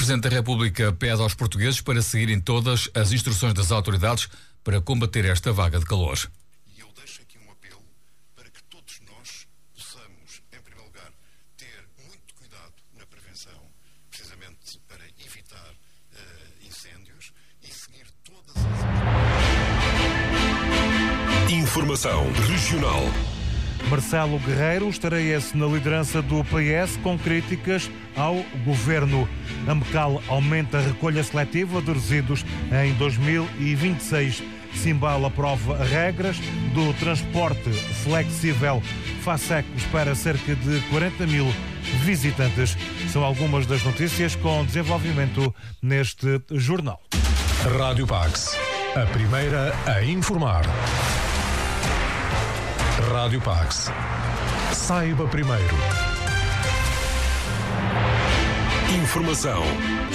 Presidente da República pede aos portugueses para seguirem todas as instruções das autoridades para combater esta vaga de calor. E eu deixo aqui um apelo para que todos nós possamos, em primeiro lugar, ter muito cuidado na prevenção, precisamente para evitar incêndios e seguir todas as... Informação regional. Marcelo Guerreiro estareia-se na liderança do PS com críticas ao governo. A Mecal aumenta a recolha seletiva de resíduos em 2026. Simbal aprova regras do transporte flexível. FASEC espera cerca de 40 mil visitantes. São algumas das notícias com desenvolvimento neste jornal. Rádio Pax, a primeira a informar. Rádio Pax. Saiba primeiro. Informação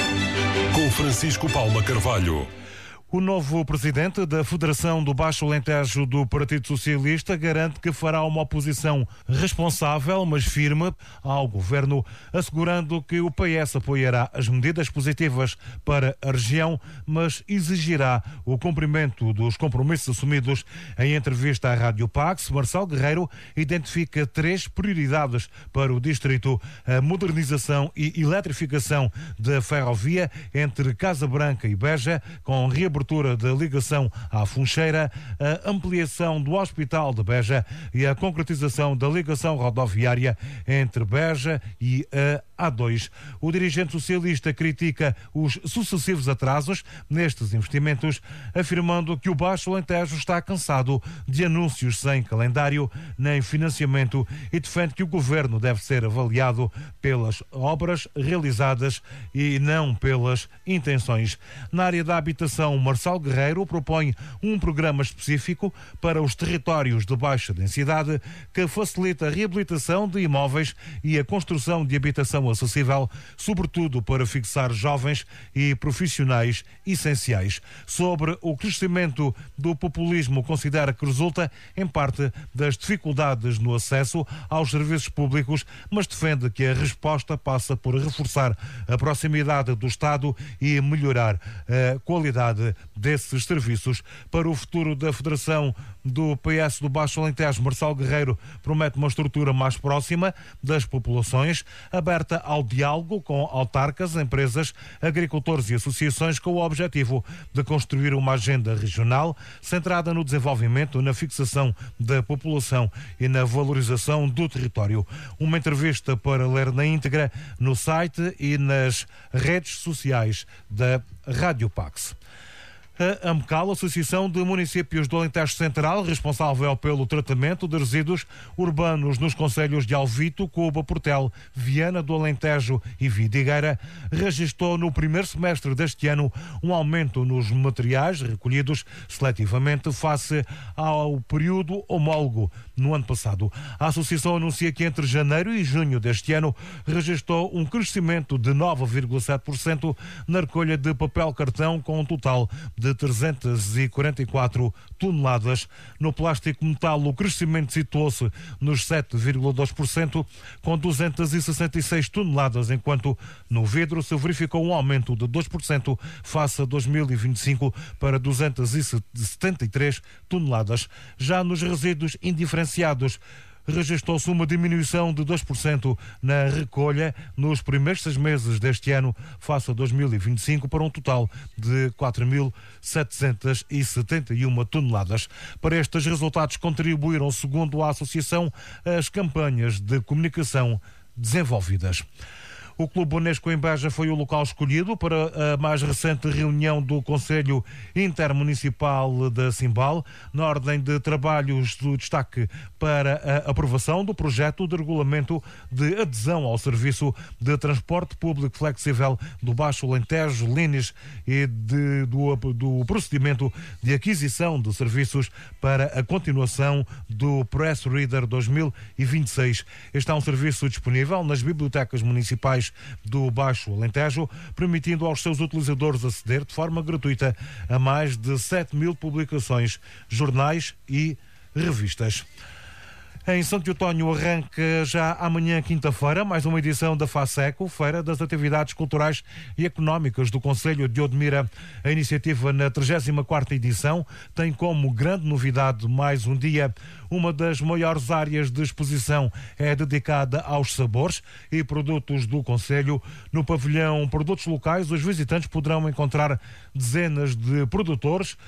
com Francisco Palma Carvalho. O novo presidente da Federação do Baixo Alentejo do Partido Socialista garante que fará uma oposição responsável, mas firme, ao governo, assegurando que o PS apoiará as medidas positivas para a região, mas exigirá o cumprimento dos compromissos assumidos. Em entrevista à Rádio Pax, Marcelo Guerreiro identifica 3 prioridades para o distrito: a modernização e eletrificação da ferrovia entre Casa Branca e Beja, com reabertura da ligação à Funcheira, a ampliação do Hospital de Beja e a concretização da ligação rodoviária entre Beja e a A2. O dirigente socialista critica os sucessivos atrasos nestes investimentos, afirmando que o Baixo Alentejo está cansado de anúncios sem calendário nem financiamento e defende que o governo deve ser avaliado pelas obras realizadas e não pelas intenções. Na área da habitação, Marcelo Guerreiro propõe um programa específico para os territórios de baixa densidade que facilita a reabilitação de imóveis e a construção de habitação acessível, sobretudo para fixar jovens e profissionais essenciais. Sobre o crescimento do populismo, considera que resulta, em parte, das dificuldades no acesso aos serviços públicos, mas defende que a resposta passa por reforçar a proximidade do Estado e melhorar a qualidade desses serviços. Para o futuro da Federação do PS do Baixo Alentejo, Marcelo Guerreiro promete uma estrutura mais próxima das populações, aberta ao diálogo com autarcas, empresas, agricultores e associações, com o objetivo de construir uma agenda regional centrada no desenvolvimento, na fixação da população e na valorização do território. Uma entrevista para ler na íntegra no site e nas redes sociais da Rádio Pax. A AMCAL, Associação de Municípios do Alentejo Central, responsável pelo tratamento de resíduos urbanos nos concelhos de Alvito, Cuba, Portel, Viana do Alentejo e Vidigueira, registrou no primeiro semestre deste ano um aumento nos materiais recolhidos seletivamente face ao período homólogo no ano passado. A Associação anuncia que entre janeiro e junho deste ano registrou um crescimento de 9,7% na recolha de papel cartão, com um total de 344 toneladas. No plástico metal, o crescimento situou-se nos 7,2%, com 266 toneladas, enquanto no vidro se verificou um aumento de 2% face a 2025 para 273 toneladas. Já nos resíduos indiferenciados, registrou-se uma diminuição de 2% na recolha nos primeiros 6 meses deste ano, face a 2025, para um total de 4.771 toneladas. Para estes resultados contribuíram, segundo a Associação, as campanhas de comunicação desenvolvidas. O Clube Unesco em Beja foi o local escolhido para a mais recente reunião do Conselho Intermunicipal da Simbal. Na ordem de trabalhos, do destaque para a aprovação do projeto de regulamento de adesão ao serviço de transporte público flexível do Baixo Alentejo, Lines, e do procedimento de aquisição de serviços para a continuação do Press Reader 2026. Este é um serviço disponível nas bibliotecas municipais do Baixo Alentejo, permitindo aos seus utilizadores aceder de forma gratuita a mais de 7.000 publicações, jornais e revistas. Em Santo Eutónio arranca já amanhã, quinta-feira, mais uma edição da FASECO, Feira das Atividades Culturais e Económicas do Concelho de Odmira. A iniciativa, na 34ª edição, tem como grande novidade mais um dia. Uma das maiores áreas de exposição é dedicada aos sabores e produtos do Concelho. No pavilhão Produtos Locais, os visitantes poderão encontrar dezenas de produtores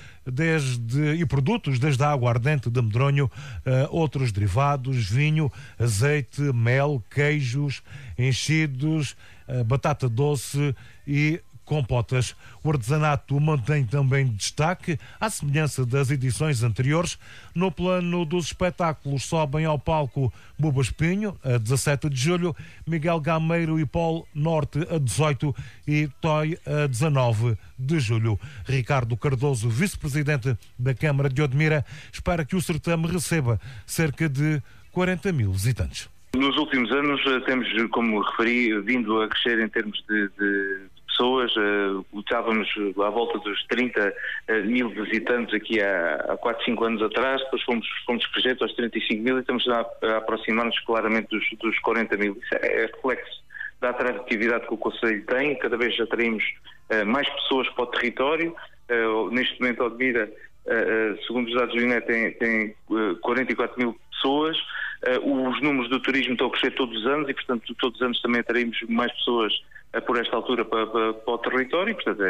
e produtos, desde a água ardente de medronho, outros derivados, vinho, azeite, mel, queijos, enchidos, batata doce e compotas. O artesanato mantém também destaque, à semelhança das edições anteriores. No plano dos espetáculos, sobem ao palco Buba Espinho, a 17 de julho, Miguel Gameiro e Polo Norte, a 18, e Toy, a 19 de julho. Ricardo Cardoso, vice-presidente da Câmara de Odmira, espera que o certame receba cerca de 40 mil visitantes. Nos últimos anos temos, como referi, vindo a crescer em termos de pessoas. Estávamos à volta dos 30 mil visitantes aqui há 4, 5 anos atrás, depois fomos crescendo aos 35 mil e estamos a aproximar-nos claramente dos 40 mil. Isso é reflexo da atratividade que o Concelho tem. Cada vez já teremos mais pessoas para o território. Neste momento, Odmira, segundo os dados do INE, tem 44 mil pessoas. Os números do turismo estão a crescer todos os anos e, portanto, todos os anos também teremos mais pessoas por esta altura para o território. Portanto,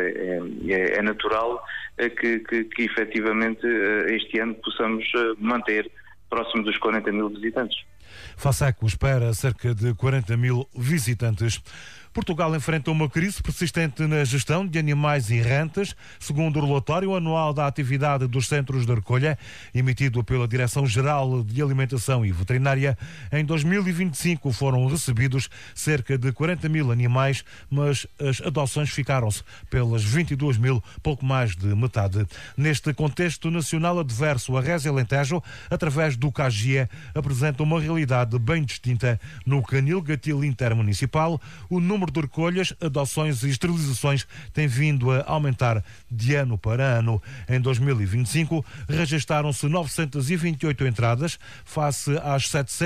é natural que efetivamente este ano possamos manter próximo dos 40 mil visitantes. FASECO espera cerca de 40 mil visitantes. Portugal enfrenta uma crise persistente na gestão de animais errantes, segundo o relatório anual da atividade dos centros de recolha, emitido pela Direção-Geral de Alimentação e Veterinária. Em 2025 foram recebidos cerca de 40 mil animais, mas as adoções ficaram-se pelas 22 mil, pouco mais de metade. Neste contexto nacional adverso, a Résia Alentejo, através do CAGIE, apresenta uma realidade bem distinta. No Canil Gatil Intermunicipal, o número de recolhas, adoções e esterilizações tem vindo a aumentar de ano para ano. Em 2025, registaram-se 928 entradas, face às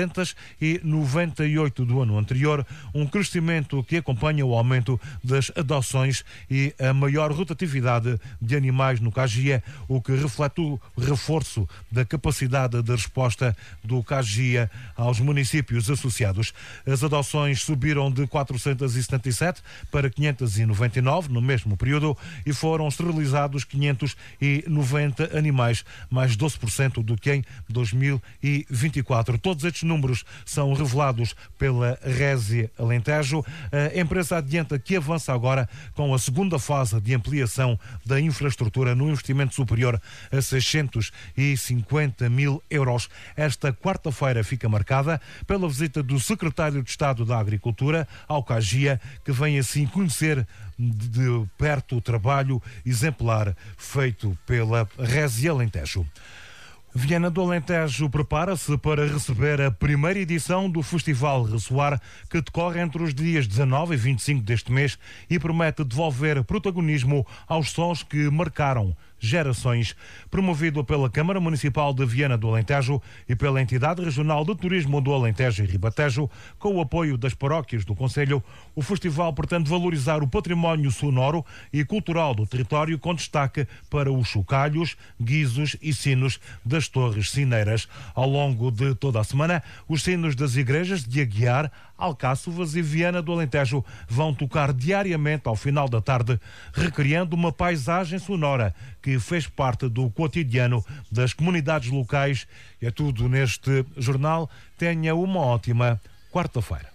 798 do ano anterior, um crescimento que acompanha o aumento das adoções e a maior rotatividade de animais no CAGIE, o que reflete o reforço da capacidade de resposta do CAGIE aos municípios associados. As adoções subiram de 477 para 599 no mesmo período e foram esterilizados 590 animais, mais 12% do que em 2024. Todos estes números são revelados pela Résia Alentejo. A empresa adianta que avança agora com a segunda fase de ampliação da infraestrutura no investimento superior a 650 mil euros. Esta quarta-feira fica marcada pela visita do secretário de Estado da Agricultura ao CAGIE, que vem assim conhecer de perto o trabalho exemplar feito pela Résia Alentejo. Viana do Alentejo prepara-se para receber a primeira edição do Festival Ressoar, que decorre entre os dias 19 e 25 deste mês e promete devolver protagonismo aos sons que marcaram gerações. Promovido pela Câmara Municipal de Viana do Alentejo e pela Entidade Regional de Turismo do Alentejo e Ribatejo, com o apoio das paróquias do Concelho, o festival pretende valorizar o património sonoro e cultural do território, com destaque para os chocalhos, guizos e sinos das torres sineiras. Ao longo de toda a semana, os sinos das igrejas de Aguiar, Alcáçovas e Viana do Alentejo vão tocar diariamente ao final da tarde, recriando uma paisagem sonora que fez parte do cotidiano das comunidades locais. É tudo neste jornal. Tenha uma ótima quarta-feira.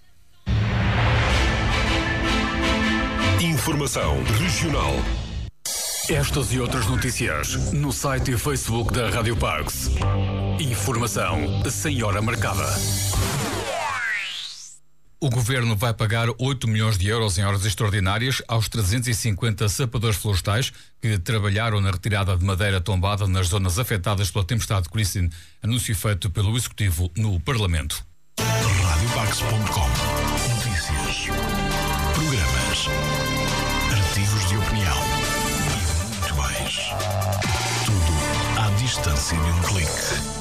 Informação regional. Estas e outras notícias no site e Facebook da Rádio Parks. Informação sem hora marcada. O Governo vai pagar 8 milhões de euros em horas extraordinárias aos 350 sapadores florestais que trabalharam na retirada de madeira tombada nas zonas afetadas pela tempestade Christine, anúncio feito pelo Executivo no Parlamento. Radioparks.com. Notícias, programas, artigos de opinião e muito mais. Tudo à distância de um clique.